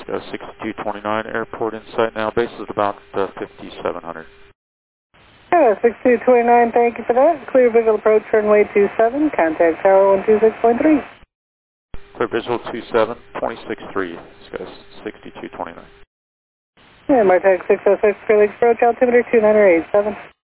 6229 airport insight now. Base is about 5700. 6229, thank you for that. Clear visual approach runway 27, contact tower 126.3. Clear visual 27, 263, this guy's 6229. And Martech 606, Clear Lakes approach, altimeter 2987.